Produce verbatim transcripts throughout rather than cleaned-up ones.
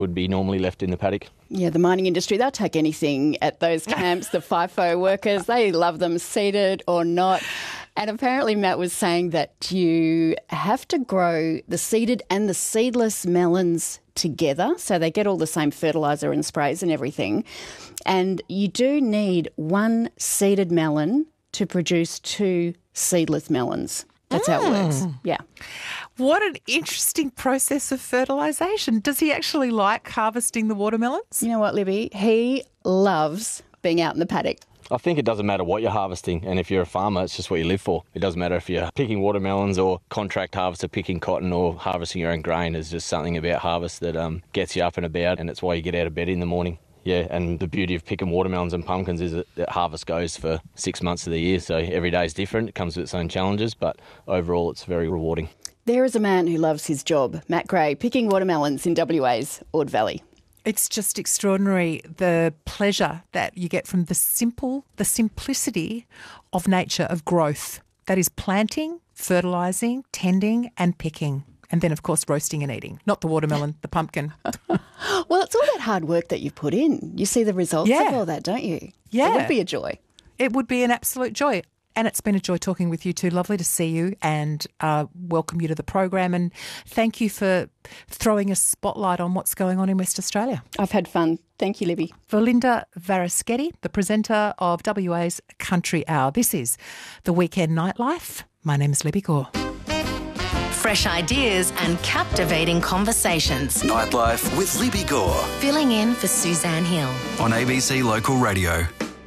would be normally left in the paddock. Yeah, the mining industry, they'll take anything at those camps. The FIFO workers, they love them seeded or not. And apparently Matt was saying that you have to grow the seeded and the seedless melons together, so they get all the same fertiliser and sprays and everything. And you do need one seeded melon to produce two seedless melons. That's how it works. Yeah. What an interesting process of fertilisation. Does he actually like harvesting the watermelons? You know what, Libby? He loves being out in the paddock. I think it doesn't matter what you're harvesting, and if you're a farmer, it's just what you live for. It doesn't matter if you're picking watermelons or contract harvester, picking cotton or harvesting your own grain. There's just something about harvest that um, gets you up and about, and it's why you get out of bed in the morning. Yeah, and the beauty of picking watermelons and pumpkins is that, that harvest goes for six months of the year, so every day is different. It comes with its own challenges, but overall it's very rewarding. There is a man who loves his job, Matt Gray, picking watermelons in W A's Ord Valley. It's just extraordinary, the pleasure that you get from the simple, the simplicity of nature, of growth. That is planting, fertilising, tending and picking. And then, of course, roasting and eating. Not the watermelon, the pumpkin. Well, it's all that hard work that you put in. You see the results Yeah. of all that, don't you? Yeah. It would be a joy. It would be an absolute joy. And it's been a joy talking with you too. Lovely to see you and uh, welcome you to the program. And thank you for throwing a spotlight on what's going on in West Australia. I've had fun. Thank you, Libby. Valinda Varaschetti, the presenter of W A's Country Hour. This is The Weekend Nightlife. My name is Libby Gore. Fresh ideas and captivating conversations. Nightlife with Libby Gore Filling in for Suzanne Hill. on A B C Local Radio.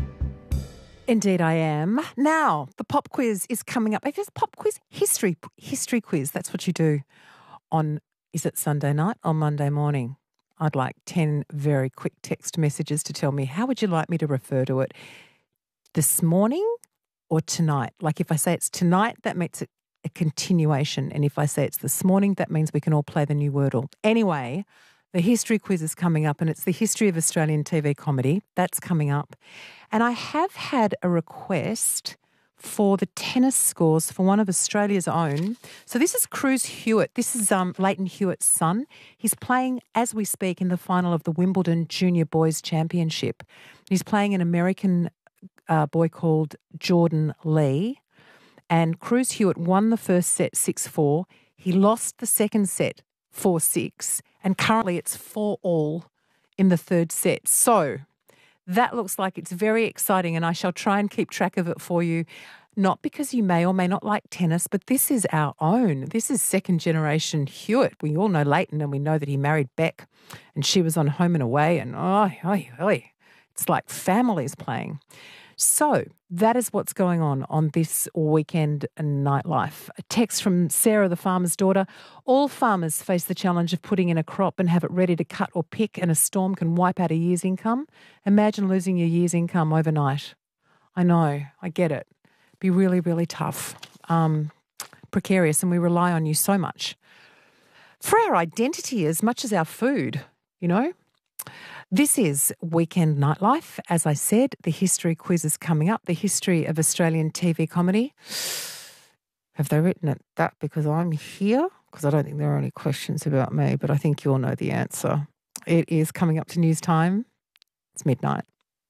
Indeed I am. Now, the pop quiz is coming up. If it's pop quiz, history history quiz, that's what you do on, is it Sunday night or Monday morning? I'd like ten very quick text messages to tell me, how would you like me to refer to it? This morning or tonight? Like if I say it's tonight, that makes it a continuation. And if I say it's this morning, that means we can all play the new Wordle. Anyway, the history quiz is coming up and it's the history of Australian T V comedy. That's coming up. And I have had a request for the tennis scores for one of Australia's own. So this is Cruz Hewitt. This is um, Leighton Hewitt's son. He's playing, as we speak, in the final of the Wimbledon Junior Boys Championship. He's playing an American uh, boy called Jordan Lee. And Cruz Hewitt won the first set six four. He lost the second set four six. And currently it's four all in the third set. So that looks like it's very exciting and I shall try and keep track of it for you. Not because you may or may not like tennis, but this is our own. This is second generation Hewitt. We all know Leighton and we know that he married Beck and she was on Home and Away and oh, oh, oh, it's like families playing. So that is what's going on on this weekend nightlife. A text from Sarah, the farmer's daughter. All farmers face the challenge of putting in a crop and have it ready to cut or pick, and a storm can wipe out a year's income. Imagine losing your year's income overnight. I know, I get it. Be really, really tough, um, precarious, and we rely on you so much for our identity as much as our food, you know. This is Weekend Nightlife. As I said, the history quiz is coming up, the history of Australian T V comedy. Have they written it that because I'm here? Because I don't think there are any questions about me, but I think you'll know the answer. It is coming up to news time. It's midnight.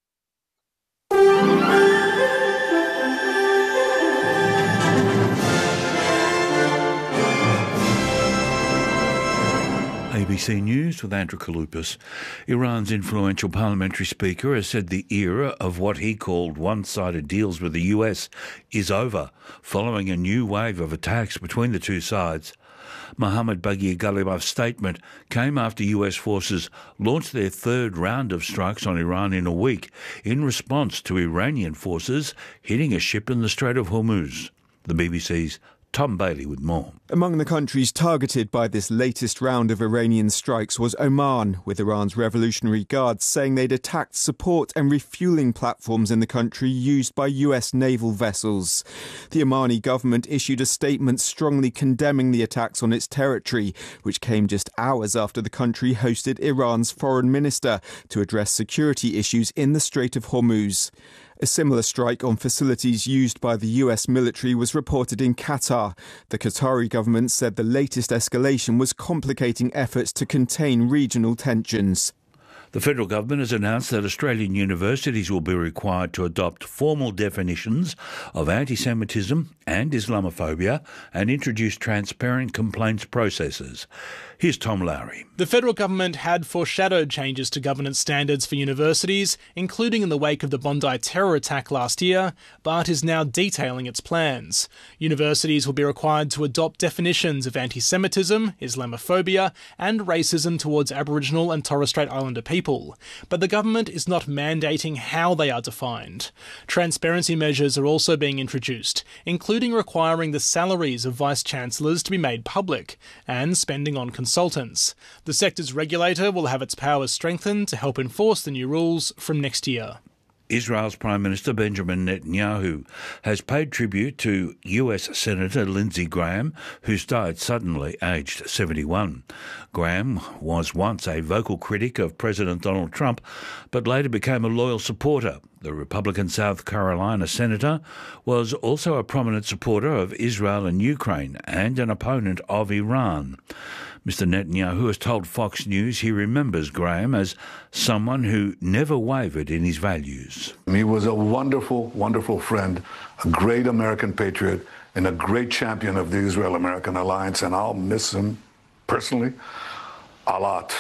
A B C News with Andrew Kaloupas. Iran's influential parliamentary speaker has said the era of what he called one-sided deals with the U S is over, following a new wave of attacks between the two sides. Mohammad Bagher Ghalibaf's statement came after U S forces launched their third round of strikes on Iran in a week in response to Iranian forces hitting a ship in the Strait of Hormuz. The B B C's Tom Bailey with more. Among the countries targeted by this latest round of Iranian strikes was Oman, with Iran's Revolutionary Guards saying they'd attacked support and refueling platforms in the country used by U S naval vessels. The Omani government issued a statement strongly condemning the attacks on its territory, which came just hours after the country hosted Iran's foreign minister to address security issues in the Strait of Hormuz. A similar strike on facilities used by the U S military was reported in Qatar. The Qatari government said the latest escalation was complicating efforts to contain regional tensions. The federal government has announced that Australian universities will be required to adopt formal definitions of anti-Semitism and Islamophobia and introduce transparent complaints processes. Here's Tom Lowry. The federal government had foreshadowed changes to governance standards for universities, including in the wake of the Bondi terror attack last year, but is now detailing its plans. Universities will be required to adopt definitions of anti-Semitism, Islamophobia and racism towards Aboriginal and Torres Strait Islander people, but the government is not mandating how they are defined. Transparency measures are also being introduced, including requiring the salaries of vice-chancellors to be made public and spending on consultants. The sector's regulator will have its powers strengthened to help enforce the new rules from next year. Israel's Prime Minister Benjamin Netanyahu has paid tribute to U S Senator Lindsey Graham, who's died suddenly, aged seventy-one. Graham was once a vocal critic of President Donald Trump, but later became a loyal supporter. The Republican South Carolina senator was also a prominent supporter of Israel and Ukraine and an opponent of Iran. Mister Netanyahu has told Fox News he remembers Graham as someone who never wavered in his values. He was a wonderful, wonderful friend, a great American patriot, and a great champion of the Israel-American alliance, and I'll miss him personally a lot.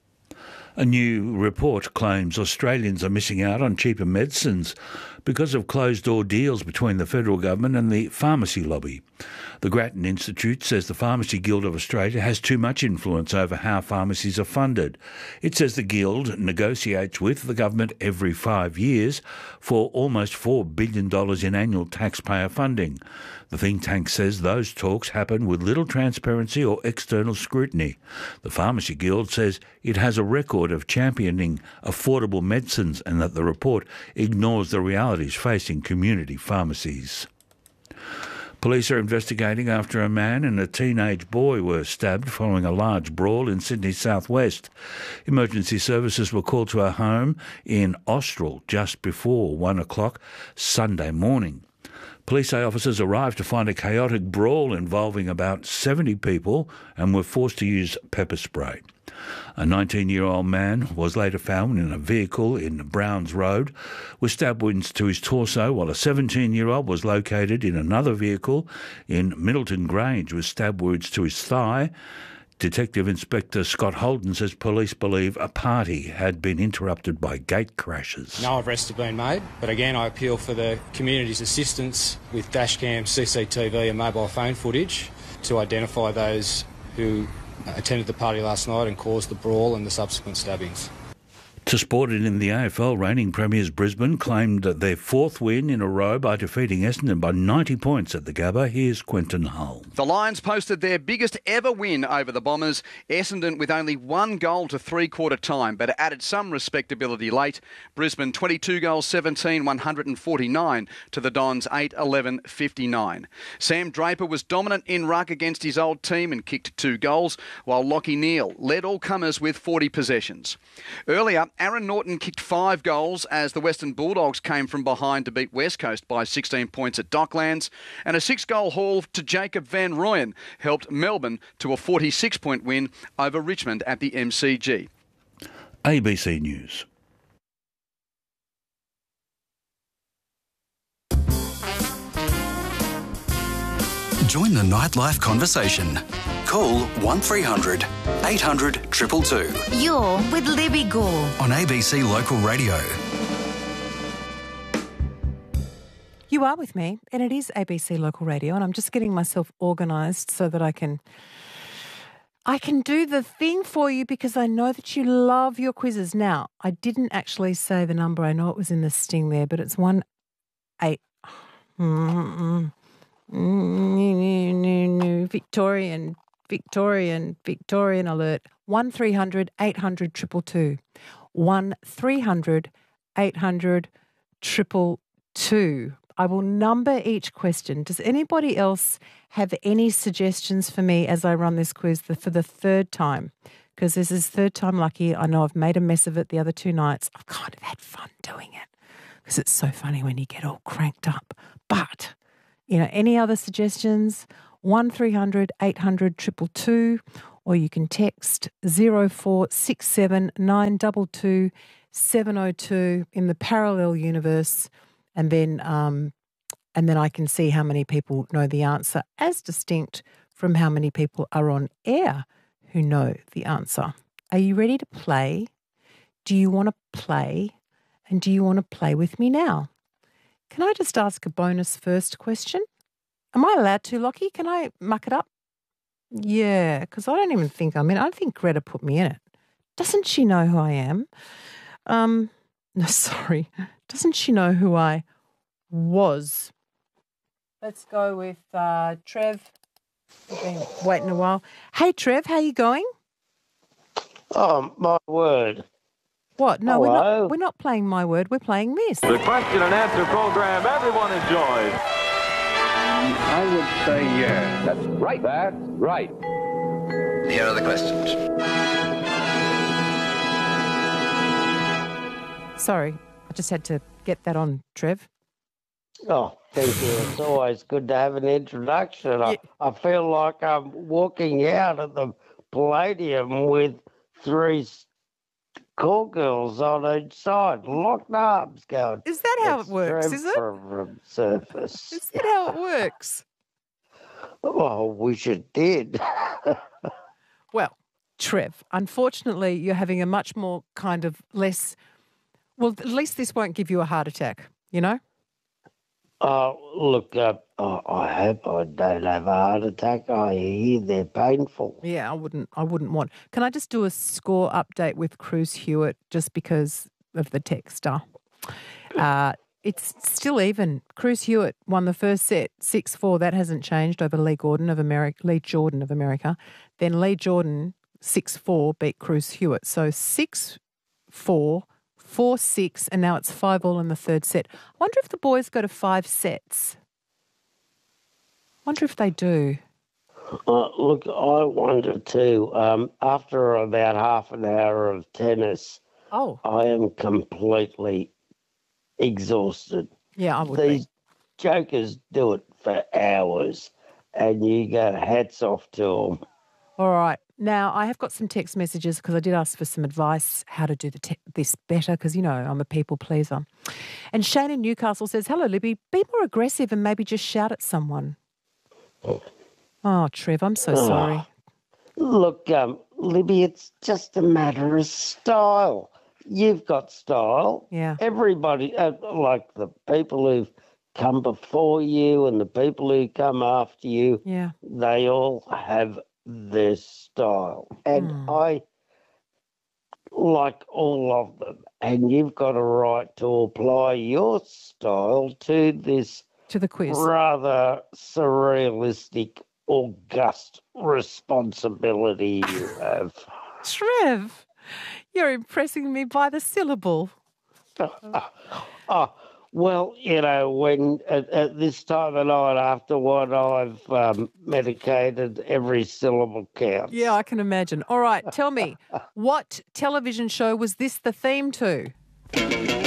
A new report claims Australians are missing out on cheaper medicines because of closed-door deals between the federal government and the pharmacy lobby. The Grattan Institute says the Pharmacy Guild of Australia has too much influence over how pharmacies are funded. It says the Guild negotiates with the government every five years for almost four billion dollars in annual taxpayer funding. The think tank says those talks happen with little transparency or external scrutiny. The Pharmacy Guild says it has a record of championing affordable medicines and that the report ignores the realities facing community pharmacies. Police are investigating after a man and a teenage boy were stabbed following a large brawl in Sydney's southwest. Emergency services were called to a home in Austral just before one o'clock Sunday morning. Police say officers arrived to find a chaotic brawl involving about seventy people and were forced to use pepper spray. A nineteen-year-old man was later found in a vehicle in Browns Road with stab wounds to his torso, while a seventeen-year-old was located in another vehicle in Middleton Grange with stab wounds to his thigh. Detective Inspector Scott Holden says police believe a party had been interrupted by gate crashes. No arrests have been made, but again I appeal for the community's assistance with dashcam, C C T V and mobile phone footage to identify those who attended the party last night and caused the brawl and the subsequent stabbings. To sport it in the A F L, reigning premiers Brisbane claimed their fourth win in a row by defeating Essendon by ninety points at the Gabba. Here's Quentin Hull. The Lions posted their biggest ever win over the Bombers. Essendon with only one goal to three-quarter time, but added some respectability late. Brisbane twenty-two goals, seventeen, one hundred forty-nine to the Dons eight, eleven, fifty-nine. Sam Draper was dominant in ruck against his old team and kicked two goals, while Lockie Neal led all comers with forty possessions. Earlier, Aaron Norton kicked five goals as the Western Bulldogs came from behind to beat West Coast by sixteen points at Docklands, and a six-goal haul to Jacob Van Rooyen helped Melbourne to a forty-six point win over Richmond at the M C G. A B C News. Join the nightlife conversation. Call one three hundred eight hundred two two two. You're with Libby Gore on A B C Local Radio. You are with me, and it is A B C Local Radio, and I'm just getting myself organised so that I can I can do the thing for you because I know that you love your quizzes. Now, I didn't actually say the number. I know it was in the sting there, but it's one eight. Mm-mm. Victorian, Victorian, Victorian alert. One three hundred eight hundred two two two. One three hundred eight hundred two two two. I will number each question. Does anybody else have any suggestions for me as I run this quiz for the third time? Because this is third time lucky. I know I've made a mess of it the other two nights. I've kind of had fun doing it. because it's so funny when you get all cranked up. But, you know, any other suggestions? one three hundred eight hundred two two two, or you can text zero four six seven nine two two seven zero two in the parallel universe, and then um, and then I can see how many people know the answer, as distinct from how many people are on air who know the answer. Are you ready to play? Do you want to play? And do you want to play with me now? Can I just ask a bonus first question? Am I allowed to, Lockie? Can I muck it up? Yeah, because I don't even think I'm in. I don't think Greta put me in it. Doesn't she know who I am? Um, no, sorry. Doesn't she know who I was? Let's go with uh, Trev. I've been waiting a while. Hey, Trev, how you going? Oh, my word. What? No, we're Hello? not. We're not playing My Word. We're playing this. The question and answer program everyone enjoys. I would say yes. That's right. That's right. Here are the questions. Sorry, I just had to get that on, Trev. Oh, thank you. It's always good to have an introduction. I, I feel like I'm walking out of the Palladium with three call girls on each side, locked arms going. Is that how it works, is it? From surface. Is that how it works? Oh, I wish it did. Well, Trev, unfortunately, you're having a much more kind of less... Well, at least this won't give you a heart attack, you know? Oh, look, uh, oh, I hope I don't have a heart attack. I hear they're painful. Yeah, I wouldn't I wouldn't want. Can I just do a score update with Cruz Hewitt just because of the texter? Uh, it's still even. Cruz Hewitt won the first set, six four. That hasn't changed over Lee Gordon of America, Lee Jordan of America. Then Lee Jordan, six four, beat Cruz Hewitt. So six four, four six, and now it's five all in the third set. I wonder if the boys go to five sets. Wonder if they do. Uh, look, I wonder too. Um, after about half an hour of tennis, oh, I am completely exhausted. Yeah, I would These be. jokers do it for hours, and you go hats off to them. All right. Now, I have got some text messages because I did ask for some advice how to do the te- this better because, you know, I'm a people pleaser. And Shane in Newcastle says, hello, Libby, be more aggressive and maybe just shout at someone. Oh, Trev, I'm so Oh. sorry. Look, um, Libby, it's just a matter of style. You've got style. Yeah. Everybody, uh, like the people who've come before you and the people who come after you, Yeah. they all have their style. And Hmm. I like all of them. And you've got a right to apply your style to this To the quiz. rather surrealistic, august responsibility you have. Trev, you're impressing me by the syllable. Oh, well, you know, when at, at this time of night after what I've um, medicated, every syllable counts. Yeah, I can imagine. All right, tell me, what television show was this the theme to?